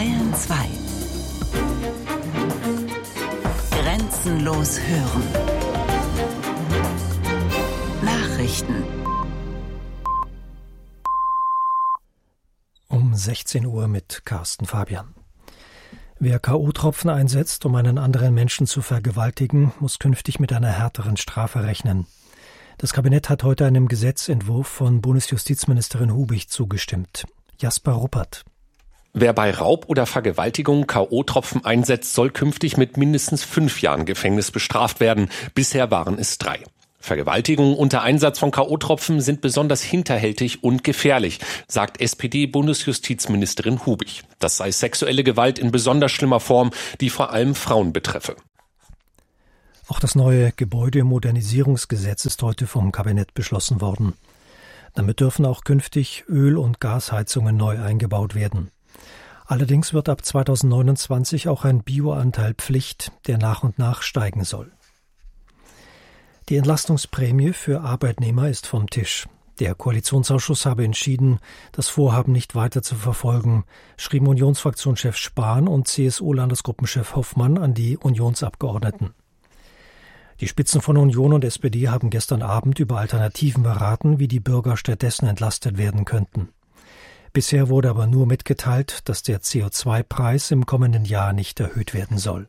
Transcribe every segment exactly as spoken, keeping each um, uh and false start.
Bayern zwei. Grenzenlos hören. Nachrichten. Um sechzehn Uhr mit Carsten Fabian. Wer K O-Tropfen einsetzt, um einen anderen Menschen zu vergewaltigen, muss künftig mit einer härteren Strafe rechnen. Das Kabinett hat heute einem Gesetzentwurf von Bundesjustizministerin Hubig zugestimmt. Jasper Ruppert. Wer bei Raub oder Vergewaltigung K O-Tropfen einsetzt, soll künftig mit mindestens fünf Jahren Gefängnis bestraft werden. Bisher waren es drei. Vergewaltigungen unter Einsatz von K O-Tropfen sind besonders hinterhältig und gefährlich, sagt S P D-Bundesjustizministerin Hubig. Das sei sexuelle Gewalt in besonders schlimmer Form, die vor allem Frauen betreffe. Auch das neue Gebäudemodernisierungsgesetz ist heute vom Kabinett beschlossen worden. Damit dürfen auch künftig Öl- und Gasheizungen neu eingebaut werden. Allerdings wird ab zweitausendneunundzwanzig auch ein Bioanteil Pflicht, der nach und nach steigen soll. Die Entlastungsprämie für Arbeitnehmer ist vom Tisch. Der Koalitionsausschuss habe entschieden, das Vorhaben nicht weiter zu verfolgen, schrieben Unionsfraktionschef Spahn und C S U-Landesgruppenchef Hoffmann an die Unionsabgeordneten. Die Spitzen von Union und S P D haben gestern Abend über Alternativen beraten, wie die Bürger stattdessen entlastet werden könnten. Bisher wurde aber nur mitgeteilt, dass der C O zwei Preis im kommenden Jahr nicht erhöht werden soll.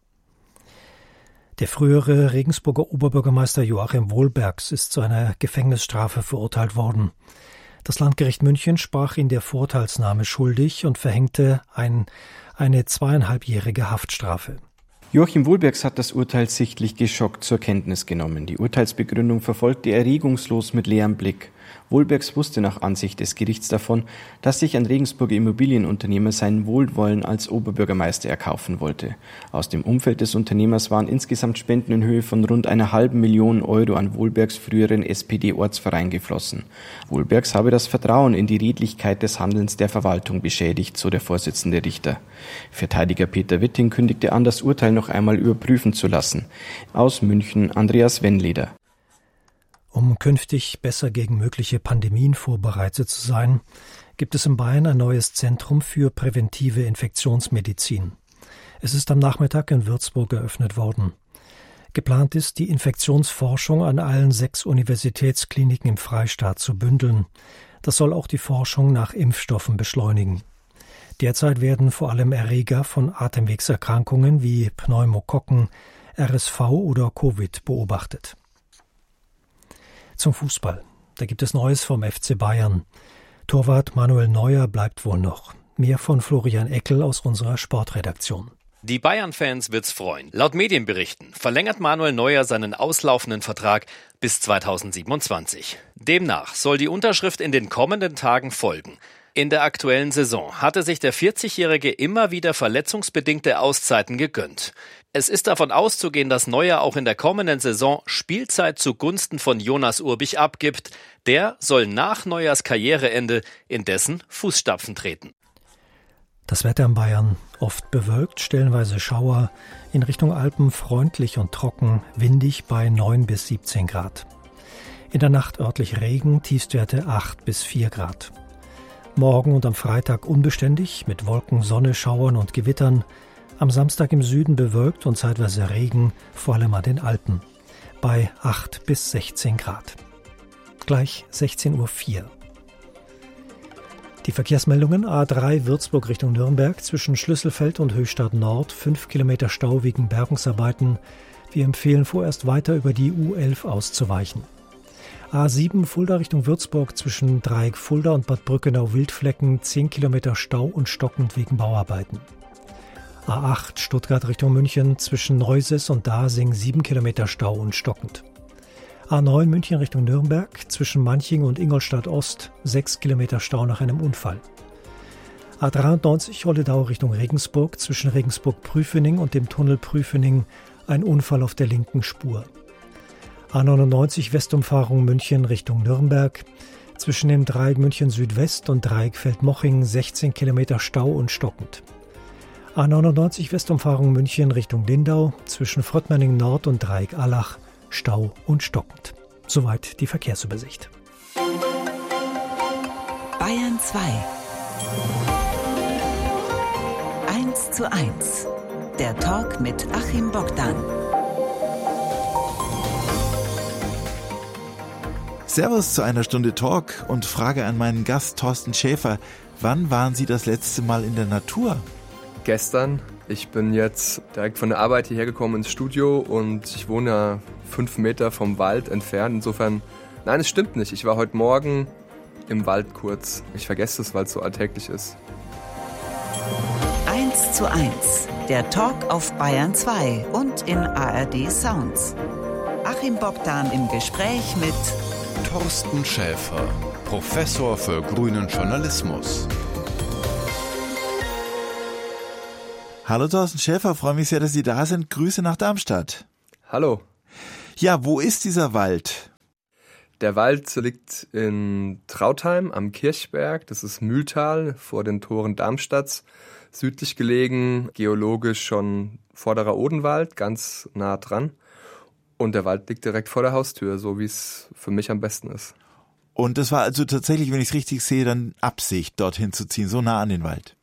Der frühere Regensburger Oberbürgermeister Joachim Wohlbergs ist zu einer Gefängnisstrafe verurteilt worden. Das Landgericht München sprach ihn der Vorteilsnahme schuldig und verhängte ein, eine zweieinhalbjährige Haftstrafe. Joachim Wohlbergs hat das Urteil sichtlich geschockt zur Kenntnis genommen. Die Urteilsbegründung verfolgte er regungslos mit leerem Blick. Wohlbergs wusste nach Ansicht des Gerichts davon, dass sich ein Regensburger Immobilienunternehmer sein Wohlwollen als Oberbürgermeister erkaufen wollte. Aus dem Umfeld des Unternehmers waren insgesamt Spenden in Höhe von rund einer halben Million Euro an Wohlbergs früheren S P D-Ortsverein geflossen. Wohlbergs habe das Vertrauen in die Redlichkeit des Handelns der Verwaltung beschädigt, so der Vorsitzende Richter. Verteidiger Peter Witting kündigte an, das Urteil noch einmal überprüfen zu lassen. Aus München Andreas Wennleder. Um künftig besser gegen mögliche Pandemien vorbereitet zu sein, gibt es in Bayern ein neues Zentrum für präventive Infektionsmedizin. Es ist am Nachmittag in Würzburg eröffnet worden. Geplant ist, die Infektionsforschung an allen sechs Universitätskliniken im Freistaat zu bündeln. Das soll auch die Forschung nach Impfstoffen beschleunigen. Derzeit werden vor allem Erreger von Atemwegserkrankungen wie Pneumokokken, R S V oder Covid beobachtet. Zum Fußball. Da gibt es Neues vom F C Bayern. Torwart Manuel Neuer bleibt wohl noch. Mehr von Florian Eckel aus unserer Sportredaktion. Die Bayern-Fans wird's freuen. Laut Medienberichten verlängert Manuel Neuer seinen auslaufenden Vertrag bis zweitausendsiebenundzwanzig. Demnach soll die Unterschrift in den kommenden Tagen folgen. In der aktuellen Saison hatte sich der vierzigjährige immer wieder verletzungsbedingte Auszeiten gegönnt. Es ist davon auszugehen, dass Neuer auch in der kommenden Saison Spielzeit zugunsten von Jonas Urbich abgibt. Der soll nach Neuers Karriereende in dessen Fußstapfen treten. Das Wetter in Bayern oft bewölkt, stellenweise Schauer, in Richtung Alpen freundlich und trocken, windig bei neun bis siebzehn Grad. In der Nacht örtlich Regen, Tiefstwerte acht bis vier Grad. Morgen und am Freitag unbeständig mit Wolken, Sonne, Schauern und Gewittern. Am Samstag im Süden bewölkt und zeitweise Regen, vor allem an den Alpen. Bei acht bis sechzehn Grad. Gleich sechzehn Uhr vier. Die Verkehrsmeldungen: A drei Würzburg Richtung Nürnberg zwischen Schlüsselfeld und Höchstadt Nord, fünf Kilometer Stau wegen Bergungsarbeiten. Wir empfehlen vorerst weiter über die U elf auszuweichen. A sieben Fulda Richtung Würzburg zwischen Dreieck Fulda und Bad Brückenau-Wildflecken, zehn Kilometer Stau und stockend wegen Bauarbeiten. A acht Stuttgart Richtung München zwischen Neuses und Dasing, sieben Kilometer Stau und stockend. A neun München Richtung Nürnberg zwischen Manching und Ingolstadt Ost, sechs Kilometer Stau nach einem Unfall. A dreiundneunzig Rolledau Richtung Regensburg zwischen Regensburg-Prüfening und dem Tunnel Prüfening, ein Unfall auf der linken Spur. A neunundneunzig Westumfahrung München Richtung Nürnberg zwischen dem Dreieck München Südwest und Dreieck Feldmoching, sechzehn Kilometer Stau und stockend. A neunundneunzig Westumfahrung München Richtung Lindau zwischen Fröttmanning Nord und Dreieck Allach, Stau und stockend. Soweit die Verkehrsübersicht. Bayern zwei. zu eins. Der Talk mit Achim Bogdan. Servus zu einer Stunde Talk und Frage an meinen Gast Thorsten Schäfer. Wann waren Sie das letzte Mal in der Natur? Gestern. Ich bin jetzt direkt von der Arbeit hierher gekommen ins Studio und ich wohne ja fünf Meter vom Wald entfernt. Insofern, nein, es stimmt nicht. Ich war heute Morgen im Wald kurz. Ich vergesse es, weil es so alltäglich ist. eins zu eins. Der Talk auf Bayern zwei und in A R D Sounds. Achim Bogdan im Gespräch mit Thorsten Schäfer, Professor für grünen Journalismus. Hallo Thorsten Schäfer, freue mich sehr, dass Sie da sind. Grüße nach Darmstadt. Hallo. Ja, wo ist dieser Wald? Der Wald liegt in Trautheim am Kirchberg. Das ist Mühltal vor den Toren Darmstadts. Südlich gelegen, geologisch schon Vorderer Odenwald, ganz nah dran. Und der Wald liegt direkt vor der Haustür, so wie es für mich am besten ist. Und das war also tatsächlich, wenn ich es richtig sehe, dann Absicht, dorthin zu ziehen, so nah an den Wald?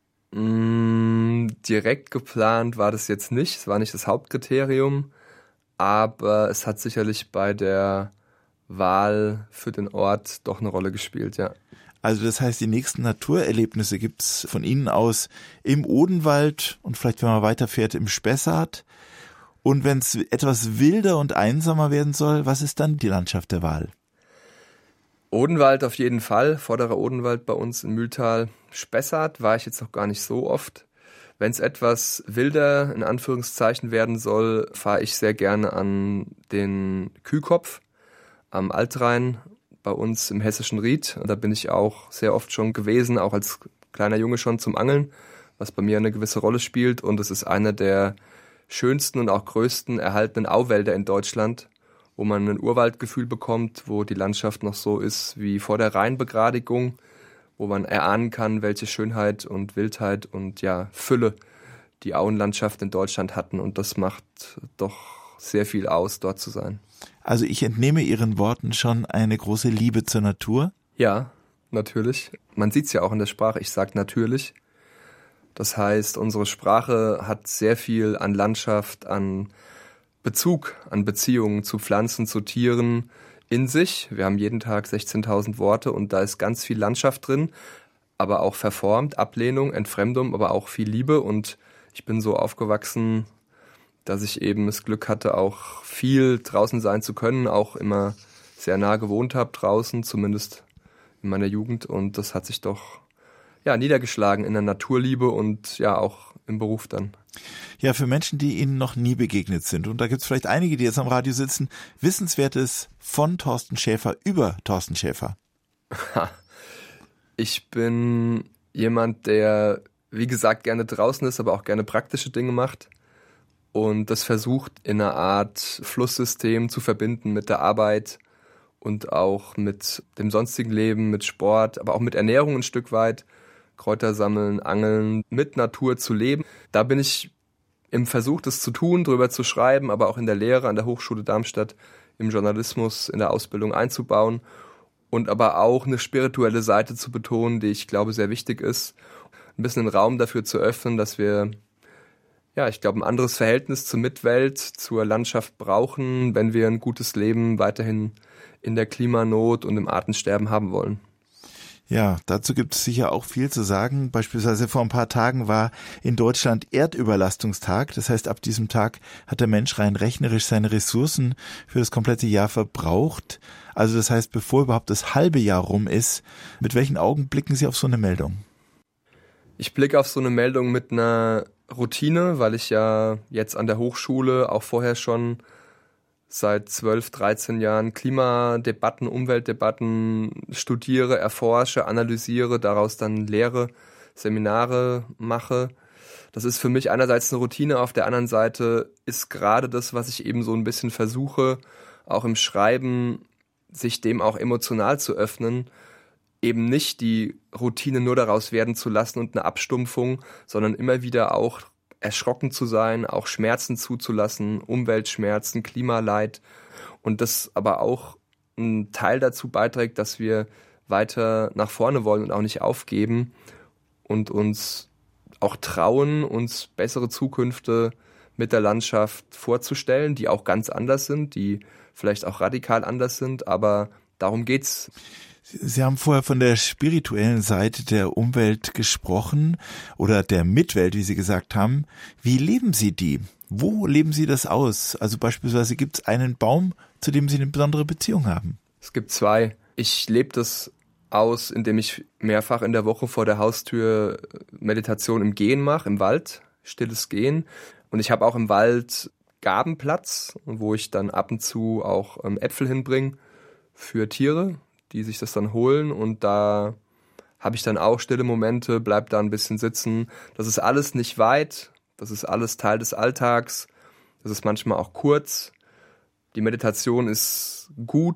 Mm, direkt geplant war das jetzt nicht. Es war nicht das Hauptkriterium. Aber es hat sicherlich bei der Wahl für den Ort doch eine Rolle gespielt, ja. Also das heißt, die nächsten Naturerlebnisse gibt es von Ihnen aus im Odenwald und vielleicht, wenn man weiterfährt, im Spessart. Und wenn es etwas wilder und einsamer werden soll, was ist dann die Landschaft der Wahl? Odenwald auf jeden Fall, Vorderer Odenwald bei uns in Mühltal. Spessart war ich jetzt noch gar nicht so oft. Wenn es etwas wilder, in Anführungszeichen, werden soll, fahre ich sehr gerne an den Kühkopf am Altrhein bei uns im hessischen Ried. Da bin ich auch sehr oft schon gewesen, auch als kleiner Junge schon zum Angeln, was bei mir eine gewisse Rolle spielt. Und es ist einer der schönsten und auch größten erhaltenen Auwälder in Deutschland, wo man ein Urwaldgefühl bekommt, wo die Landschaft noch so ist wie vor der Rheinbegradigung, wo man erahnen kann, welche Schönheit und Wildheit und ja Fülle die Auenlandschaft in Deutschland hatten. Und das macht doch sehr viel aus, dort zu sein. Also ich entnehme Ihren Worten schon eine große Liebe zur Natur? Ja, natürlich. Man sieht es ja auch in der Sprache. Ich sage natürlich. Das heißt, unsere Sprache hat sehr viel an Landschaft, an Bezug, an Beziehungen zu Pflanzen, zu Tieren in sich. Wir haben jeden Tag sechzehntausend Worte und da ist ganz viel Landschaft drin, aber auch verformt, Ablehnung, Entfremdung, aber auch viel Liebe. Und ich bin so aufgewachsen, dass ich eben das Glück hatte, auch viel draußen sein zu können, auch immer sehr nah gewohnt habe draußen, zumindest in meiner Jugend. Und das hat sich doch ja niedergeschlagen in der Naturliebe und ja auch im Beruf dann. Ja, für Menschen, die Ihnen noch nie begegnet sind, und da gibt es vielleicht einige, die jetzt am Radio sitzen, Wissenswertes von Thorsten Schäfer über Thorsten Schäfer. Ich bin jemand, der, wie gesagt, gerne draußen ist, aber auch gerne praktische Dinge macht und das versucht, in einer Art Flusssystem zu verbinden mit der Arbeit und auch mit dem sonstigen Leben, mit Sport, aber auch mit Ernährung ein Stück weit. Kräuter sammeln, angeln, mit Natur zu leben. Da bin ich im Versuch, das zu tun, drüber zu schreiben, aber auch in der Lehre an der Hochschule Darmstadt im Journalismus in der Ausbildung einzubauen und aber auch eine spirituelle Seite zu betonen, die ich glaube sehr wichtig ist. Ein bisschen den Raum dafür zu öffnen, dass wir, ja, ich glaube, ein anderes Verhältnis zur Mitwelt, zur Landschaft brauchen, wenn wir ein gutes Leben weiterhin in der Klimanot und im Artensterben haben wollen. Ja, dazu gibt es sicher auch viel zu sagen. Beispielsweise vor ein paar Tagen war in Deutschland Erdüberlastungstag. Das heißt, ab diesem Tag hat der Mensch rein rechnerisch seine Ressourcen für das komplette Jahr verbraucht. Also das heißt, bevor überhaupt das halbe Jahr rum ist, mit welchen Augen blicken Sie auf so eine Meldung? Ich blicke auf so eine Meldung mit einer Routine, weil ich ja jetzt an der Hochschule auch vorher schon seit zwölf, dreizehn Jahren Klimadebatten, Umweltdebatten studiere, erforsche, analysiere, daraus dann Lehre, Seminare mache. Das ist für mich einerseits eine Routine, auf der anderen Seite ist gerade das, was ich eben so ein bisschen versuche, auch im Schreiben, sich dem auch emotional zu öffnen, eben nicht die Routine nur daraus werden zu lassen und eine Abstumpfung, sondern immer wieder auch erschrocken zu sein, auch Schmerzen zuzulassen, Umweltschmerzen, Klimaleid und das aber auch ein Teil dazu beiträgt, dass wir weiter nach vorne wollen und auch nicht aufgeben und uns auch trauen, uns bessere Zukünfte mit der Landschaft vorzustellen, die auch ganz anders sind, die vielleicht auch radikal anders sind, aber darum geht's. Sie haben vorher von der spirituellen Seite der Umwelt gesprochen oder der Mitwelt, wie Sie gesagt haben. Wie leben Sie die? Wo leben Sie das aus? Also beispielsweise gibt es einen Baum, zu dem Sie eine besondere Beziehung haben. Es gibt zwei. Ich lebe das aus, indem ich mehrfach in der Woche vor der Haustür Meditation im Gehen mache, im Wald, stilles Gehen. Und ich habe auch im Wald Gabenplatz, wo ich dann ab und zu auch ähm, Äpfel hinbringe für Tiere, die sich das dann holen. Und da habe ich dann auch stille Momente, bleib da ein bisschen sitzen. Das ist alles nicht weit, das ist alles Teil des Alltags. Das ist manchmal auch kurz. Die Meditation ist gut,